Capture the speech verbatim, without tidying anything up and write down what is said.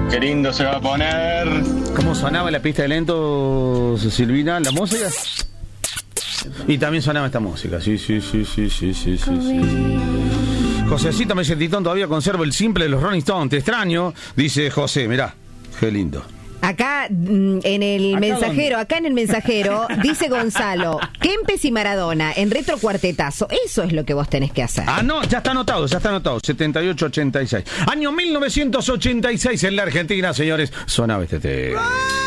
qué lindo se va a poner. ¿Cómo sonaba la pista de lento, Silvina, la música? Y también sonaba esta música, sí, sí, sí, sí, sí, sí, sí, sí. Josecito Mesetitón todavía conserva el simple de los Rolling Stones, te extraño, dice José, mirá, qué lindo. Acá en el ¿Acá mensajero, dónde? acá en el mensajero, dice Gonzalo, Kempes y Maradona en retrocuartetazo. Eso es lo que vos tenés que hacer. Ah, no, ya está anotado, ya está anotado. setenta y ocho ochenta y seis. Año mil novecientos ochenta y seis en la Argentina, señores. Sonaba este tema.